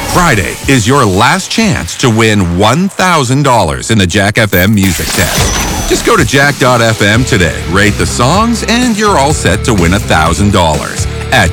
Friday is your last chance to win $1,000 in the Jack FM Music Test. Just go to jack.fm today, rate the songs, and you're all set to win $1,000 at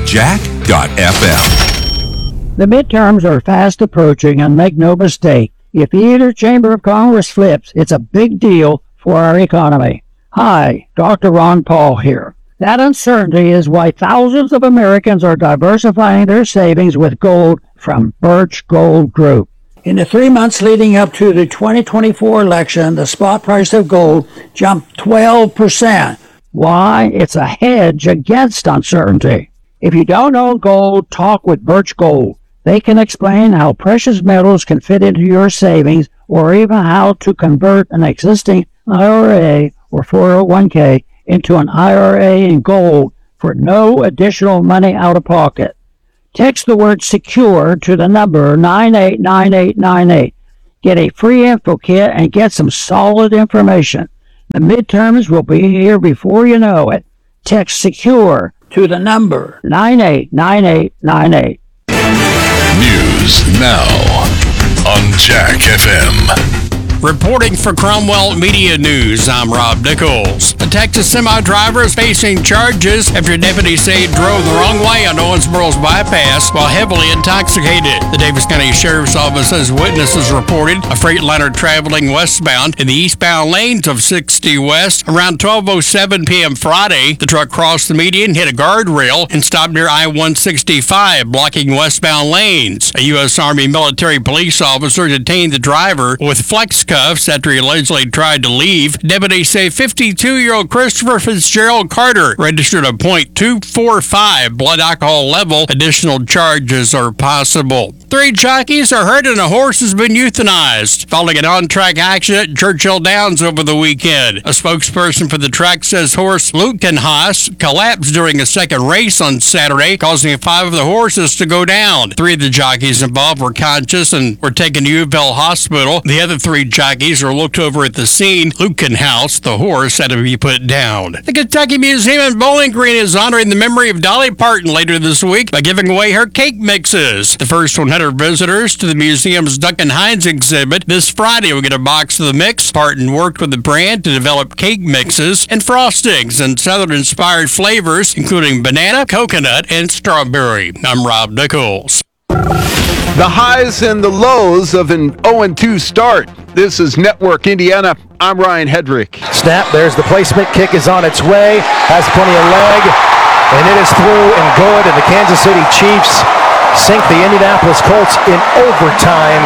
jack.fm. The midterms are fast approaching, and make no mistake, if either chamber of Congress flips, it's a big deal for our economy. Hi, Dr. Ron Paul here. That uncertainty is why thousands of Americans are diversifying their savings with gold from Birch Gold Group. In the 3 months leading up to the 2024 election, the spot price of gold jumped 12%. Why? It's a hedge against uncertainty. If you don't own gold, talk with Birch Gold. They can explain how precious metals can fit into your savings, or even how to convert an existing IRA or 401k into an IRA in gold for no additional money out of pocket. Text the word SECURE to the number 989898. Get a free info kit and get some solid information. The midterms will be here before you know it. Text SECURE to the number 989898. News now on Jack FM. Reporting for Cromwell Media News, I'm Rob Nichols. A Texas semi-driver is facing charges after deputies say he drove the wrong way on Owensboro's bypass while heavily intoxicated. The Davis County Sheriff's Office says witnesses reported a Freightliner traveling westbound in the eastbound lanes of 60 West around 12:07 p.m. Friday. The truck crossed the median, hit a guardrail, and stopped near I-165, blocking westbound lanes. A U.S. Army military police officer detained the driver with flex cuffs after he allegedly tried to leave. Deputies say 52-year-old Christopher Fitzgerald Carter registered a .245 blood alcohol level. Additional charges are possible. 3 jockeys are hurt and a horse has been euthanized following an on-track accident at Churchill Downs over the weekend. A spokesperson for the track says horse Lukenhaas collapsed during a second race on Saturday, causing 5 of the horses to go down. 3 of the jockeys involved were conscious and were taken to UofL Hospital. The other 3 jockeys are looked over at the scene. Lukenhaus, the horse, had to be put down. The Kentucky Museum in Bowling Green is honoring the memory of Dolly Parton later this week by giving away her cake mixes. The first 100 visitors to the museum's Duncan Hines exhibit this Friday will get a box of the mix. Parton worked with the brand to develop cake mixes and frostings and Southern-inspired flavors, including banana, coconut, and strawberry. I'm Rob Nichols. The highs and the lows of an 0-2 start. This is Network Indiana. I'm Ryan Hedrick. Snap, there's the placement. Kick is on its way. Has plenty of leg. And it is through and good. And the Kansas City Chiefs sink the Indianapolis Colts in overtime,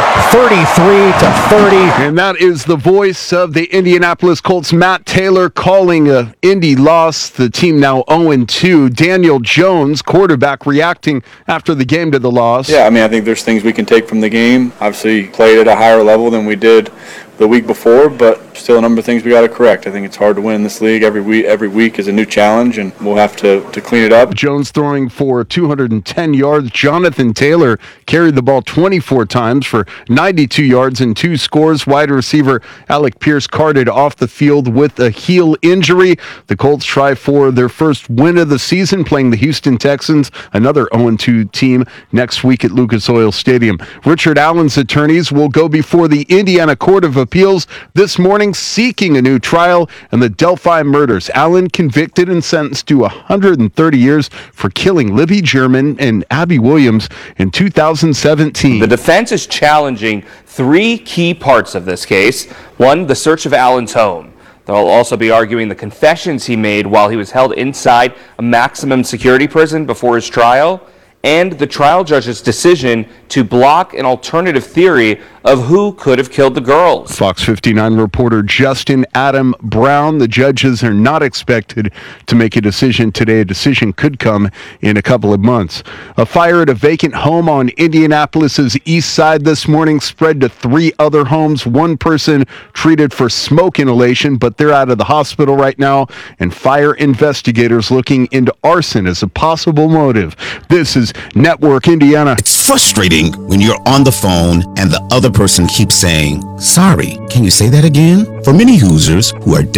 33-30. And that is the voice of the Indianapolis Colts, Matt Taylor, calling a Indy loss. The team now 0-2. Daniel Jones, quarterback, reacting after the game to the loss. Yeah, I think there's things we can take from the game. Obviously, played at a higher level than we did the week before, but still a number of things we got to correct. I think it's hard to win in this league. Every week is a new challenge, and we'll have to clean it up. Jones throwing for 210 yards. Jonathan Taylor carried the ball 24 times for 92 yards and 2 scores. Wide receiver Alec Pierce carted off the field with a heel injury. The Colts try for their first win of the season, playing the Houston Texans, another 0-2 team, next week at Lucas Oil Stadium. Richard Allen's attorneys will go before the Indiana Court of Appeals this morning seeking a new trial in the Delphi murders. Allen convicted and sentenced to 130 years for killing Libby German and Abby Williams in 2017. The defense is challenging 3 key parts of this case. 1, the search of Allen's home. They'll also be arguing the confessions he made while he was held inside a maximum security prison before his trial, and the trial judge's decision to block an alternative theory of who could have killed the girls. Fox 59 reporter Justin Adam Brown. The judges are not expected to make a decision today. A decision could come in a couple of months. A fire at a vacant home on Indianapolis's east side this morning spread to 3 other homes. 1 person treated for smoke inhalation, but they're out of the hospital right now, and fire investigators looking into arson as a possible motive. This is Network Indiana. It's frustrating when you're on the phone and the other person keeps saying, "Sorry, can you say that again?" For many Hoosiers who are deaf,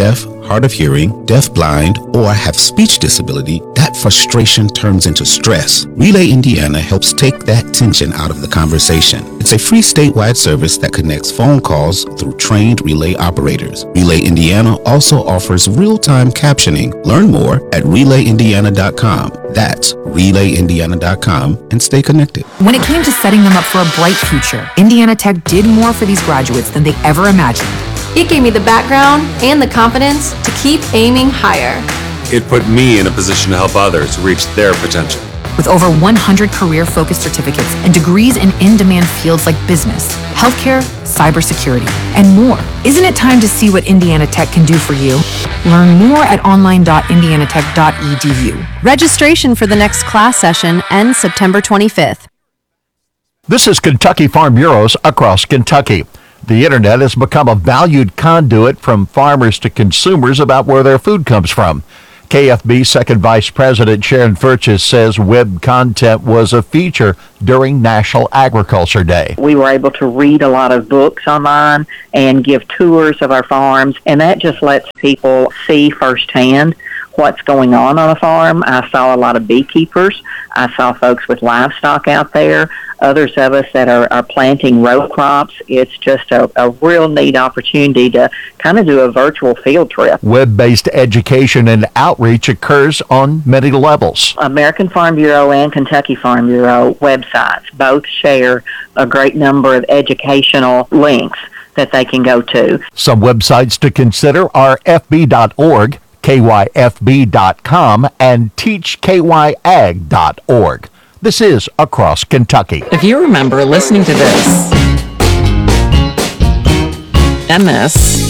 hard of hearing, deaf-blind, or have speech disability, that frustration turns into stress. Relay Indiana helps take that tension out of the conversation. It's a free statewide service that connects phone calls through trained relay operators. Relay Indiana also offers real-time captioning. Learn more at relayindiana.com. That's relayindiana.com, and stay connected. When it came to setting them up for a bright future, Indiana Tech did more for these graduates than they ever imagined. It gave me the background and the confidence to keep aiming higher. It put me in a position to help others reach their potential. With over 100 career-focused certificates and degrees in in-demand fields like business, healthcare, cybersecurity, and more. Isn't it time to see what Indiana Tech can do for you? Learn more at online.indianatech.edu. Registration for the next class session ends September 25th. This is Kentucky Farm Bureaus across Kentucky. The internet has become a valued conduit from farmers to consumers about where their food comes from. KFB Second Vice President Sharon Furches says web content was a feature during National Agriculture Day. We were able to read a lot of books online and give tours of our farms, and that just lets people see firsthand what's going on a farm. I saw a lot of beekeepers. I saw folks with livestock out there. Others of us that are planting row crops. It's just a real neat opportunity to kind of do a virtual field trip. Web-based education and outreach occurs on many levels. American Farm Bureau and Kentucky Farm Bureau websites both share a great number of educational links that they can go to. Some websites to consider are fb.org, kyfb.com, and teachkyag.org. This is Across Kentucky. If you remember listening to this, and this,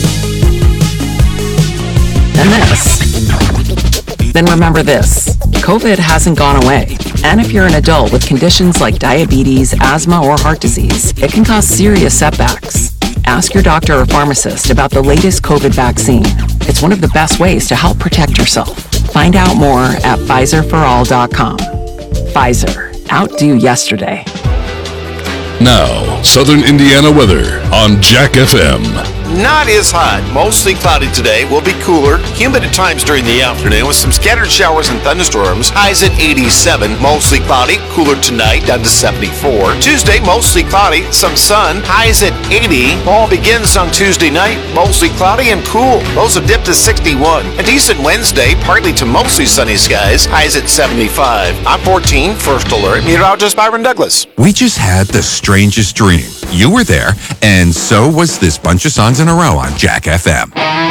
and this, then remember this. COVID hasn't gone away. And if you're an adult with conditions like diabetes, asthma, or heart disease, it can cause serious setbacks. Ask your doctor or pharmacist about the latest COVID vaccine. It's one of the best ways to help protect yourself. Find out more at PfizerForAll.com. Pfizer. Outdo yesterday. Now, Southern Indiana weather on Jack FM. Not as hot. Mostly cloudy today. Will be cooler. Humid at times during the afternoon with some scattered showers and thunderstorms. Highs at 87. Mostly cloudy. Cooler tonight down to 74. Tuesday, mostly cloudy. Some sun. Highs at 80. Fall begins on Tuesday night. Mostly cloudy and cool. Lows have dipped to 61. A decent Wednesday. Partly to mostly sunny skies. Highs at 75. I'm 14. First alert. Meteorologist Byron Douglas. We just had the strangest dream. You were there, and so was this bunch of songs in a row on Jack FM.